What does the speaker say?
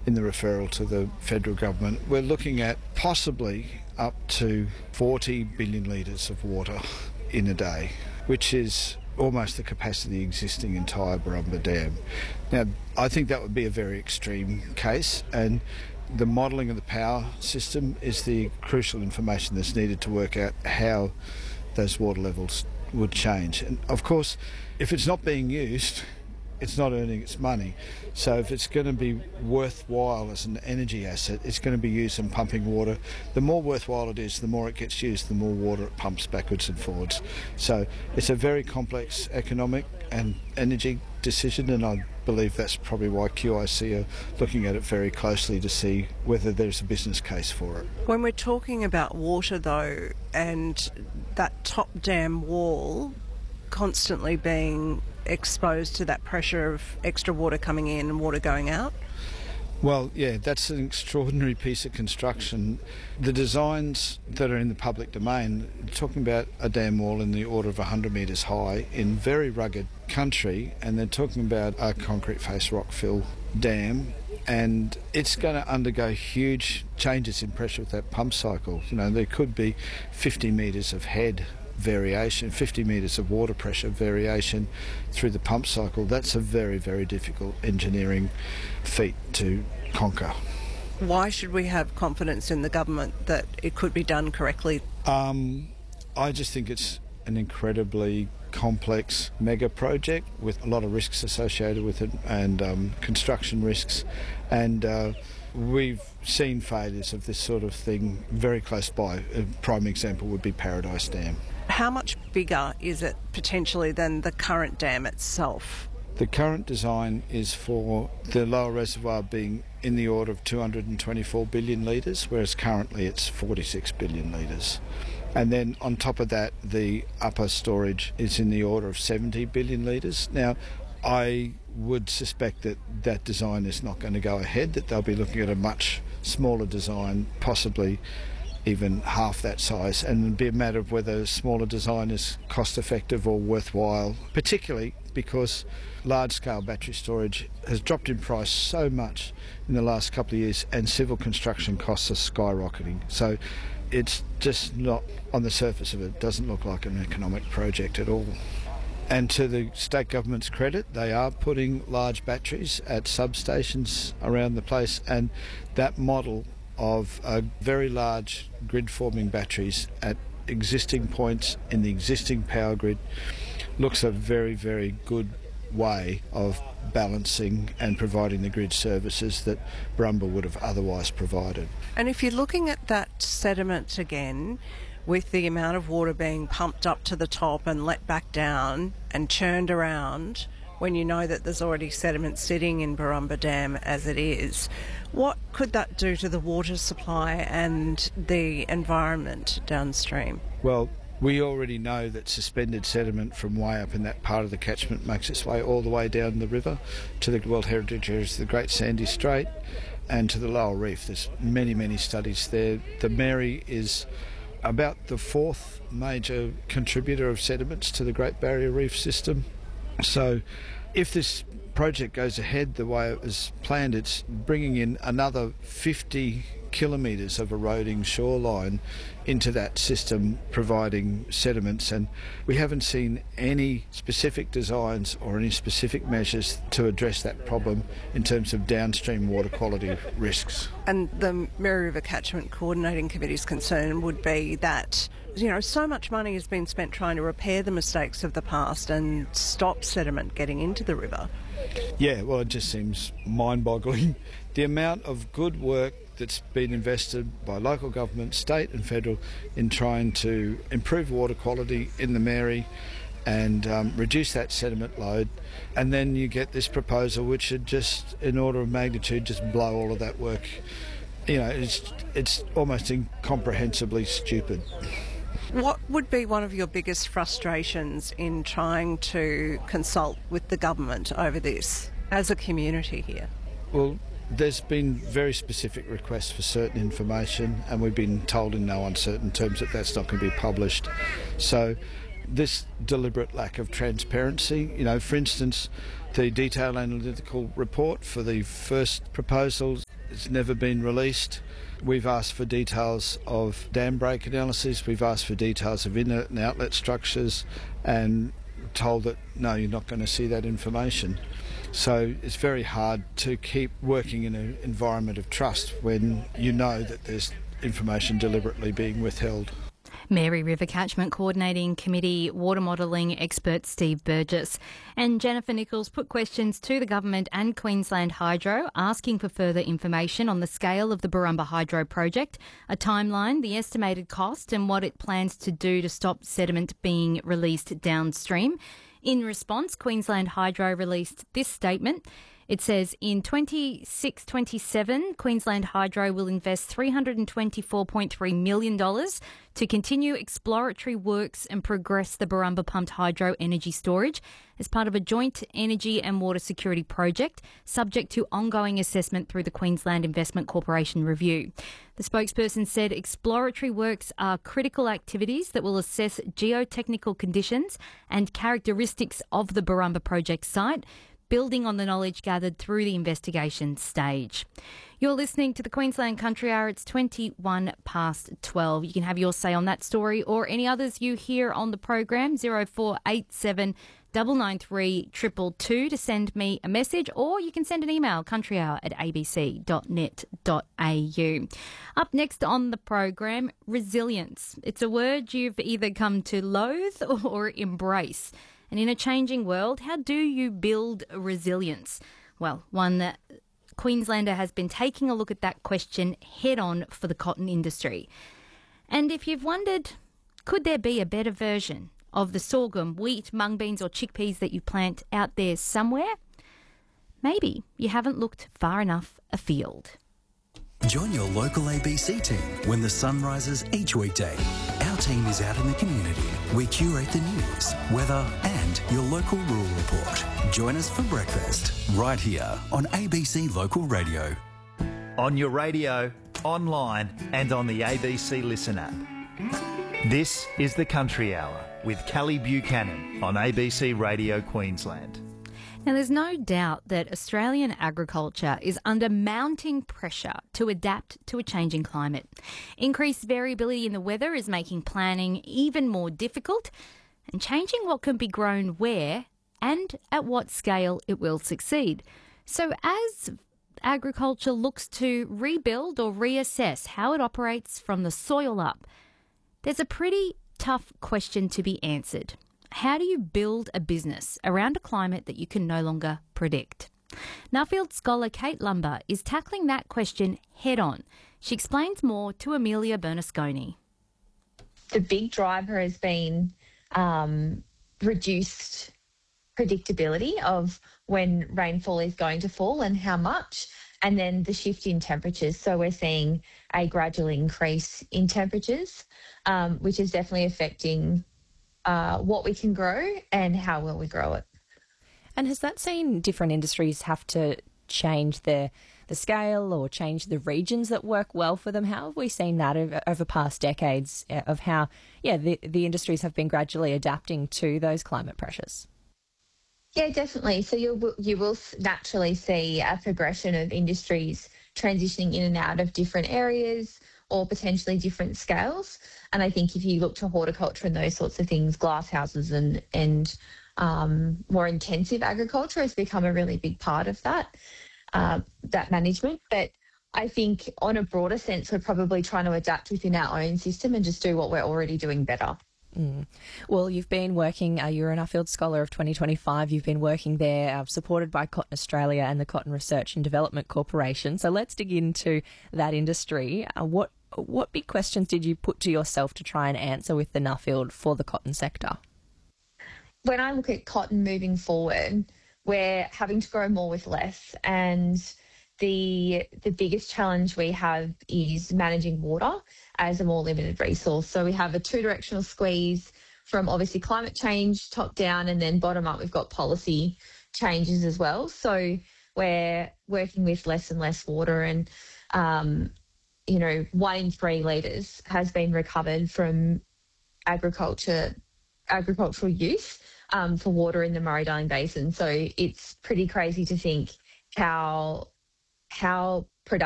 in the referral to the federal government, we're looking at possibly up to 40 billion litres of water in a day, which is almost the capacity existing entire Barumba Dam. Now, I think that would be a very extreme case, and the modelling of the power system is the crucial information that's needed to work out how those water levels would change. And of course, if it's not being used, it's not earning its money. So if it's going to be worthwhile as an energy asset, it's going to be used in pumping water. The more worthwhile it is, the more it gets used, the more water it pumps backwards and forwards. So it's a very complex economic and energy decision, and I believe that's probably why QIC are looking at it very closely to see whether there's a business case for it. When we're talking about water though, and that top dam wall constantly being exposed to that pressure of extra water coming in and water going out? Well, yeah, that's an extraordinary piece of construction. The designs that are in the public domain, talking about a dam wall in the order of 100 metres high in very rugged country, and they're talking about a concrete face rock fill dam, and it's going to undergo huge changes in pressure with that pump cycle. You know, there could be 50 metres of head variation, 50 metres of water pressure variation through the pump cycle. That's a very, very difficult engineering feat to conquer. Why should we have confidence in the government that it could be done correctly? I just think it's an incredibly complex mega project with a lot of risks associated with it, and construction risks, and we've seen failures of this sort of thing very close by. A prime example would be Paradise Dam. How much bigger is it potentially than the current dam itself? The current design is for the lower reservoir being in the order of 224 billion litres, whereas currently it's 46 billion litres. And then on top of that, the upper storage is in the order of 70 billion litres. Now, I would suspect that that design is not going to go ahead, that they'll be looking at a much smaller design, possibly even half that size, and it'd be a matter of whether a smaller design is cost effective or worthwhile, particularly because large-scale battery storage has dropped in price so much in the last couple of years, and civil construction costs are skyrocketing. So it's just not, on the surface of it, doesn't look like an economic project at all. And to the state government's credit, they are putting large batteries at substations around the place, and that model of very large grid-forming batteries at existing points in the existing power grid looks a very, very good way of balancing and providing the grid services that Barumba would have otherwise provided. And if you're looking at that sediment again, with the amount of water being pumped up to the top and let back down and churned around, when you know that there's already sediment sitting in Barumba Dam as it is, what could that do to the water supply and the environment downstream? Well, we already know that suspended sediment from way up in that part of the catchment makes its way all the way down the river to the World Heritage Areas, the Great Sandy Strait, and to the Lower Reef. There's many, many studies there. The Mary is about the fourth major contributor of sediments to the Great Barrier Reef system. So if this project goes ahead the way it was planned, it's bringing in another 50 kilometres of eroding shoreline into that system, providing sediments, and we haven't seen any specific designs or any specific measures to address that problem in terms of downstream water quality risks. And the Mary River Catchment Coordinating Committee's concern would be that, you know, so much money has been spent trying to repair the mistakes of the past and stop sediment getting into the river. Yeah, well, it just seems mind-boggling. The amount of good work that's been invested by local government, state and federal, in trying to improve water quality in the Mary and reduce that sediment load, and then you get this proposal which would just, in order of magnitude, just blow all of that work. You know, it's almost incomprehensibly stupid. What would be one of your biggest frustrations in trying to consult with the government over this as a community here? Well, there's been very specific requests for certain information, and we've been told in no uncertain terms that that's not going to be published. So this deliberate lack of transparency, you know, for instance, The detailed analytical report for the first proposal has never been released. We've asked for details of dam break analysis, we've asked for details of inlet and outlet structures, and told that no, you're not going to see that information. So it's very hard to keep working in an environment of trust when you know that there's information deliberately being withheld. Mary River Catchment Coordinating Committee water modelling expert Steve Burgess. And Jennifer Nichols put questions to the government and Queensland Hydro asking for further information on the scale of the Borumba Hydro project, a timeline, the estimated cost and what it plans to do to stop sediment being released downstream. In response, Queensland Hydro released this statement. It says in 26-27, Queensland Hydro will invest $324.3 million to continue exploratory works and progress the Borumba Pumped Hydro energy storage as part of a joint energy and water security project, subject to ongoing assessment through the Queensland Investment Corporation review. The spokesperson said exploratory works are critical activities that will assess geotechnical conditions and characteristics of the Borumba project site, building on the knowledge gathered through the investigation stage. You're listening to the Queensland Country Hour. It's 21 past 12. You can have your say on that story or any others you hear on the program, 0487 993 222 to send me a message, or you can send an email, countryhour@abc.net.au. Up next on the program, resilience. It's a word you've either come to loathe or embrace. And in a changing world, how do you build resilience? Well, one Queenslander has been taking a look at that question head on for the cotton industry. And if you've wondered, could there be a better version of the sorghum, wheat, mung beans or chickpeas that you plant out there somewhere? Maybe you haven't looked far enough afield. Join your local ABC team when the sun rises each weekday. Our team is out in the community. We curate the news, weather and your local rural report. Join us for breakfast right here on ABC Local Radio. On your radio, online and on the ABC Listen app. This is the Country Hour with Kelly Buchanan on ABC Radio Queensland. Now, there's no doubt that Australian agriculture is under mounting pressure to adapt to a changing climate. Increased variability in the weather is making planning even more difficult and changing what can be grown where and at what scale it will succeed. So as agriculture looks to rebuild or reassess how it operates from the soil up, there's a pretty tough question to be answered. How do you build a business around a climate that you can no longer predict? Nuffield scholar Kate Lumber is tackling that question head on. She explains more to Amelia Bernasconi. The big driver has been reduced predictability of when rainfall is going to fall and how much, and then the shift in temperatures. So we're seeing a gradual increase in temperatures, which is definitely affecting what we can grow and how well we grow it. And has that seen different industries have to change the scale or change the regions that work well for them? How have we seen that over past decades of how, the industries have been gradually adapting to those climate pressures? Yeah, definitely. So you will naturally see a progression of industries transitioning in and out of different areas or potentially different scales. And I think if you look to horticulture and those sorts of things, glass houses and more intensive agriculture has become a really big part of that management. But I think on a broader sense, we're probably trying to adapt within our own system and just do what we're already doing better. Well, you've been working, you're an Nuffield Scholar of 2025. You've been working there, supported by Cotton Australia and the Cotton Research and Development Corporation. So let's dig into that industry. What big questions did you put to yourself to try and answer with the Nuffield for the cotton sector? When I look at cotton moving forward, we're having to grow more with less, and the biggest challenge we have is managing water as a more limited resource. So we have a two-directional squeeze from obviously climate change, top down, and then bottom up we've got policy changes as well. So we're working with less and less water, and 1 in 3 litres has been recovered from agricultural use for water in the Murray-Darling Basin. So it's pretty crazy to think how